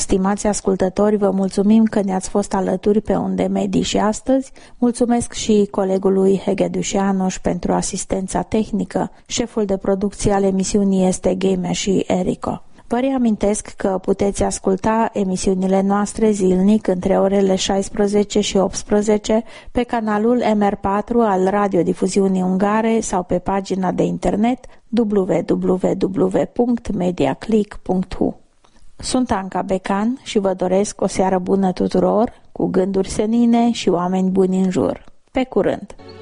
Stimați ascultători, vă mulțumim că ne-ați fost alături pe Unde Medii și astăzi. Mulțumesc și colegului Heghedușeanoș pentru asistența tehnică. Șeful de producție al emisiunii este Gheme și Erico. Vă reamintesc că puteți asculta emisiunile noastre zilnic între orele 16 și 18 pe canalul MR4 al Radiodifuziunii Ungare sau pe pagina de internet www.mediaclick.hu. Sunt Anca Becan și vă doresc o seară bună tuturor, cu gânduri senine și oameni buni în jur. Pe curând!